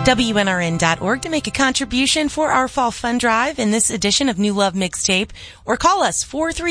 WNRN.org to make a contribution for our Fall Fun Drive in this edition of New Love Mixtape, or call us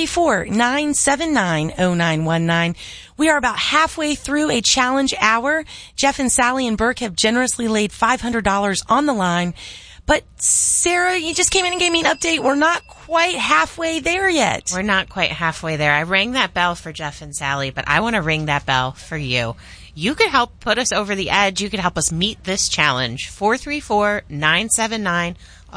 434-979-0919. We are about halfway through a challenge hour. Jeff and Sally and Burke have generously laid $500 on the line. But Sarah, you just came in and gave me an update. We're not quite halfway there yet. We're not quite halfway there. I rang that bell for Jeff and Sally, but I want to ring that bell for you. You could help put us over the edge. You could help us meet this challenge. 434-979-0919,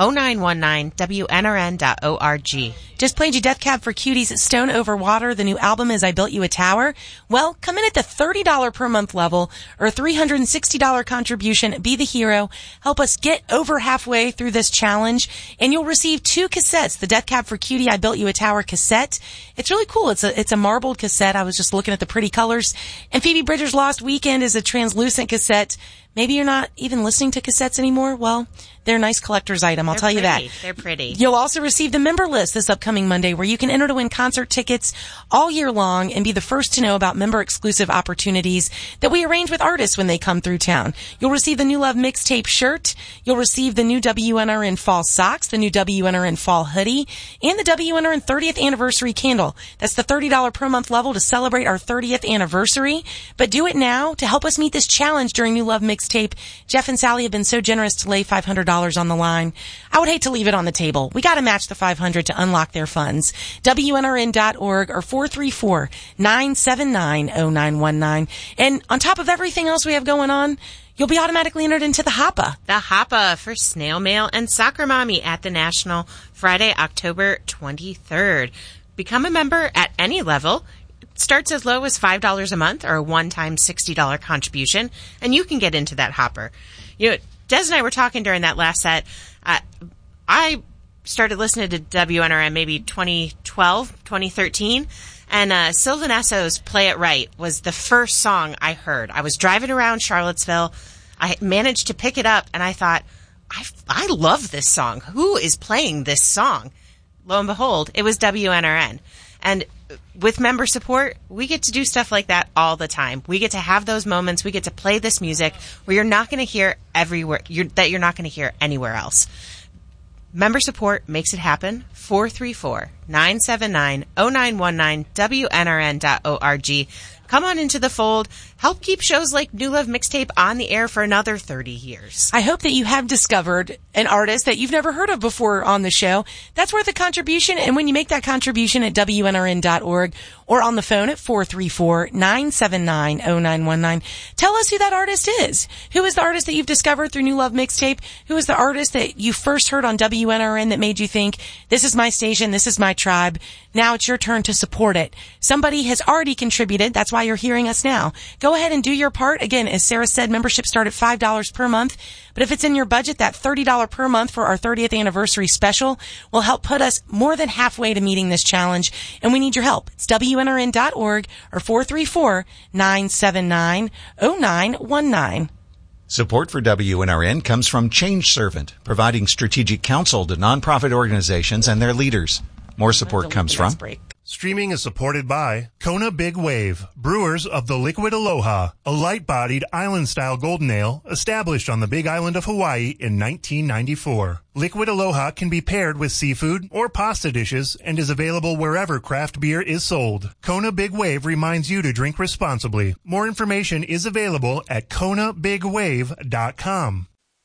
WNRN.org. Just played you Death Cab for Cuties, Stone Over Water. The new album is I Built You a Tower. Well, come in at the $30 per month level or $360 contribution. Be the hero. Help us get over halfway through this challenge. And you'll receive 2 cassettes. The Death Cab for Cutie, I Built You a Tower cassette. It's really cool. It's a marbled cassette. I was just looking at the pretty colors. And Phoebe Bridgers' Lost Weekend is a translucent cassette. Maybe you're not even listening to cassettes anymore. Well, they're a nice collector's item. I'll tell you that. They're pretty. You'll also receive the member list this upcoming Monday, where you can enter to win concert tickets all year long and be the first to know about member-exclusive opportunities that we arrange with artists when they come through town. You'll receive the New Love Mixtape shirt. You'll receive the new WNRN Fall Socks, the new WNRN Fall Hoodie, and the WNRN 30th Anniversary Candle. That's the $30 per month level to celebrate our 30th anniversary. But do it now to help us meet this challenge during New Love Mixtape. Jeff and Sally have been so generous to lay $500 on the line. I would hate to leave it on the table. We got to match the $500 to unlock their funds. WNRN.org or 434-979-0919. And on top of everything else we have going on, you'll be automatically entered into the HAPA. The HAPA for Snail Mail and Soccer Mommy at the National, Friday, October 23rd. Become a member at any level. It starts as low as $5 a month or a one-time $60 contribution, and you can get into that hopper. You know, Des and I were talking during that last set. I started listening to WNRN maybe 2012, 2013, and Sylvan Esso's Play It Right was the first song I heard. I was driving around Charlottesville. I managed to pick it up, and I thought, I love this song. Who is playing this song? Lo and behold, it was WNRN. And with member support, we get to do stuff like that all the time. We get to have those moments. We get to play this music where you're not going to hear everywhere, that you're not going to hear anywhere else. Member support makes it happen. 434-979-0919, WNRN.org. Come on into the fold. Help keep shows like New Love Mixtape on the air for another 30 years. I hope that you have discovered an artist that you've never heard of before on the show. That's worth a contribution. And when you make that contribution at WNRN.org or on the phone at 434-979-0919, tell us who that artist is. Who is the artist that you've discovered through New Love Mixtape? Who is the artist that you first heard on WNRN that made you think, this is my station, this is my tribe. Now it's your turn to support it. Somebody has already contributed. That's why you're hearing us now. Go ahead and do your part. Again, as Sarah said, memberships start at $5 per month. But if it's in your budget, that $30 per month for our 30th anniversary special will help put us more than halfway to meeting this challenge. And we need your help. It's WNRN.org or 434-979-0919. Support for WNRN comes from Change Servant, providing strategic counsel to nonprofit organizations and their leaders. More support comes from... Streaming is supported by Kona Big Wave, brewers of the Liquid Aloha, a light-bodied island-style golden ale established on the Big Island of Hawaii in 1994. Liquid Aloha can be paired with seafood or pasta dishes and is available wherever craft beer is sold. Kona Big Wave reminds you to drink responsibly. More information is available at KonaBigWave.com.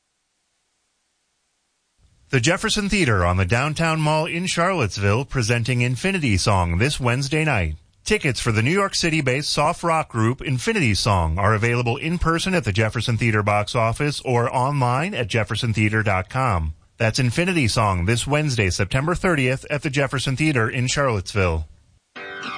The Jefferson Theater on the Downtown Mall in Charlottesville presenting Infinity Song this Wednesday night. Tickets for the New York City-based soft rock group Infinity Song are available in person at the Jefferson Theater box office or online at jeffersontheater.com. That's Infinity Song this Wednesday, September 30th at the Jefferson Theater in Charlottesville.